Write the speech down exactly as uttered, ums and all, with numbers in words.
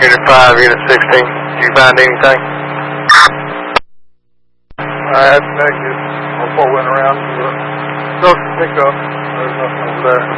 Unit five, Unit sixteen. Did you find anything? I had negative before I went around to the grocery pickup. There's nothing over there.